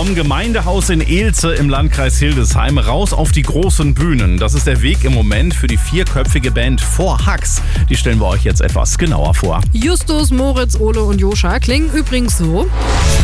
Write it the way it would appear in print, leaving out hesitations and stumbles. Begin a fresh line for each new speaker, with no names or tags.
Vom Gemeindehaus in Elze im Landkreis Hildesheim raus auf die großen Bühnen. Das ist der Weg im Moment für die 4-köpfige Band 4Hux. Die stellen wir euch jetzt etwas genauer vor.
Justus, Moritz, Ole und Joscha klingen übrigens so.